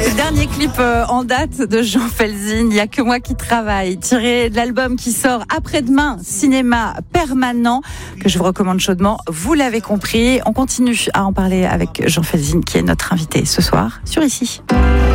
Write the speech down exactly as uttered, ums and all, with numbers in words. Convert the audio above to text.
Le dernier clip en date de Jean Felzine, Il n'y a que moi qui travaille, tiré de l'album qui sort après-demain, Cinéma Permanent, que je vous recommande chaudement. Vous l'avez compris, on continue à en parler avec Jean Felzine, qui est notre invité ce soir sur Ici.